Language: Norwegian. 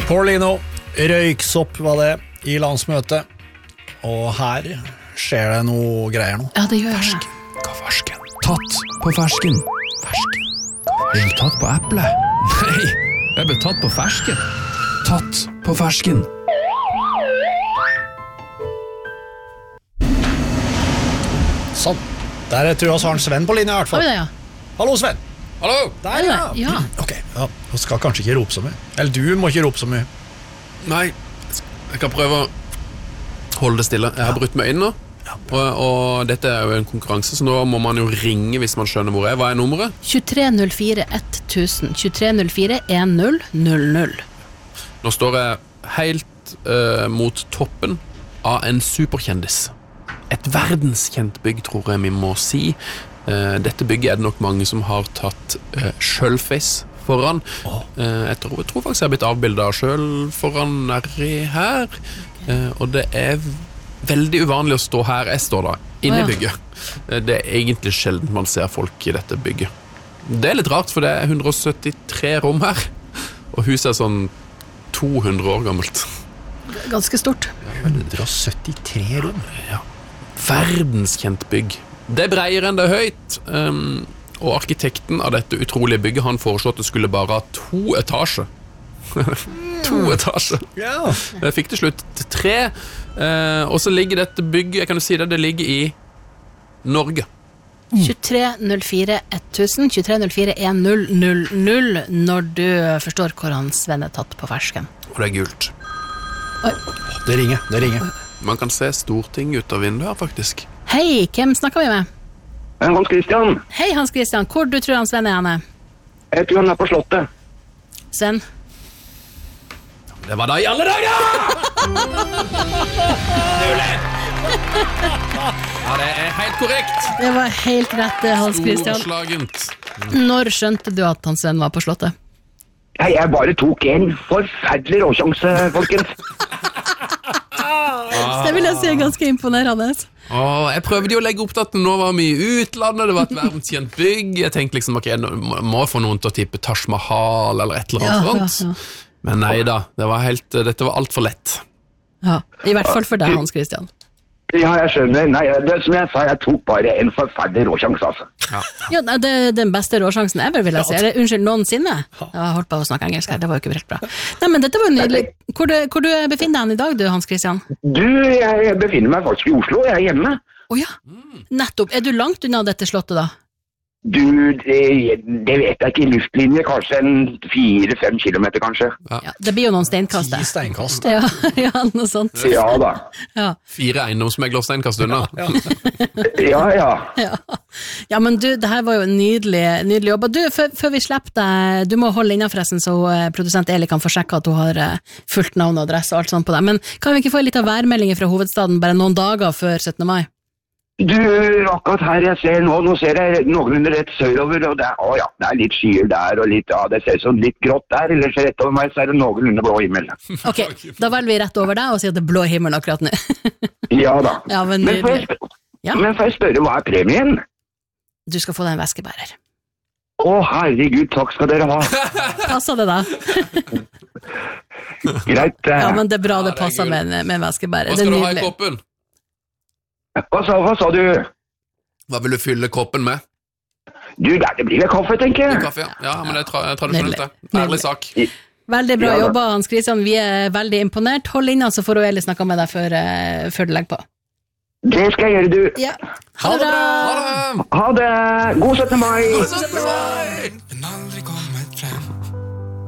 Paulino, røyksopp var det I landsmøtet. Og her skjer det noe greier nå. Ja, det gjør det. Hva fersken? Tatt på fersken. Fersken. Er du tatt på eple? Nei, jeg ble tatt på fersken. Tatt på fersken. Sånn. Der tror jeg har Sven på linje I hvert fall. Har vi det, ja? Hallo, Sven. Hallo! Der, ja. Ja. Ok, ja. Du skal kanskje ikke rope så mye. Eller du må ikke rope så mye. Nei, jeg kan prøve å holde det stille. Jeg har brutt meg inn nå. Og dette jo en konkurranse, så nå må man jo ringe hvis man skjønner hvor jeg er. Hva nummeret? 2304 1000. 2304 1000. Nå står jeg helt mot toppen av en superkjendis. Et verdenskjent bygg, tror jeg vi må si. Dette bygget det nok mange som har tatt sjølface foran. Jeg tror faktisk jeg har blitt avbildet selv foran nærri her. Og det veldig uvanlig å stå her jeg står da, inne I bygget. Det egentlig sjelden man ser folk I dette bygget. Det litt rart, for det 173 rom her, og huset sånn 200 år gammelt. Ganske stort. 173 rom. Ja. Verdenskjent bygg. Det breier enn det høyt, og arkitekten av dette utrolige bygget, han foreslår at det skulle bare ha 2 etasjer. 2 etasjer. Ja. Jeg fikk til slutt 3, og så ligger dette bygget, jeg kan jo si det ligger I Norge. 2304 1000, 2304 1000, når du forstår hvor han Sven tatt på fersken. Og det gult. Oi. Det ringer. Man kan se storting ut av vinduet her, faktisk. Hei, hvem snakker vi med? Hans Christian. Hei, Hans Christian, hvor du tror han Sven henne? Jeg tror han på slottet. Sven? Det var da I alle dager! Ja, det helt korrekt. Det var helt rett, Hans Christian. Storslagent. Når skjønte du at han Sven var på slottet? Jeg bare tok en forferdelig råsjanse, folkens. Det vil jeg si ganske imponerende. Jeg prøvde jo å legge opp til at nå var vi I utlandet, det var et verdenskjent bygg. Jeg tenkte liksom, ok, jeg må få noen til å tippe Taj Mahal eller et eller annet sånt. Men nei da, dette var alt for lett. Ja, I hvert fall for deg, Hans Christian. Ja, jeg skjønner. Nei, det som jeg sa, jeg tok bare en forferdelig råsjanse, altså. Ja, det den beste råsjansen ever, vil jeg si. Eller, unnskyld, noensinne. Jeg har holdt på å snakke engelsk her, det var jo ikke helt bra. Nei, men dette var jo nydelig. Hvor du befinner deg I dag, du, Hans Christian? Jeg befinner meg faktisk I Oslo, jeg ja. Åja, nettopp. Er du langt unna dette slottet da? Det vet jeg ikke I luftlinje, kanskje en 4-5 kilometer, kanskje. Ja, det blir jo noen steinkast. 10 steinkast. Ja, noe sånt. Ja da. Ja. 4 eiendomsmeglersteinkast unna. Ja, men du, det her var jo en nydelig jobb. Og du, før vi slipper deg, du må holde innan forresten, så produsent Eli kan få sjekke at du har fullt navn og adresse og alt sånt på deg. Men kan vi ikke få en liten værmelding fra hovedstaden bare noen dager før 17. mai? Du, akkurat her jeg ser nå ser jeg noenlunde rett sørover, og det er litt skyer der, og litt, det ser sånn litt grått der, eller så rett over meg, så det noenlunde blå himmel. Ok, da velger vi rett over deg og sier at det er blå himmel akkurat nå. Ja da. Ja, men får jeg spørre, hva premien? Du skal få deg en veskebærer. Herregud, takk skal dere ha. Passer det da? Greit. Ja, men det er bra det passer med en veskebærer. Hva skal du ha I koppen? Hva sa du? Hva vil du fylle koppen med? Du, det blir vel kaffe, tenker jeg. Kaffe, ja, men det er tradisjonelt det. Ærlig sak. Veldig bra jobba, Hans Christian. Vi veldig imponert. Hold innan, så får du Eli snakke med deg før du legger på. Det skal jeg gjøre, du. Ja. Ha det bra! Ha det! Ha det! God 17. mai! God 17. mai!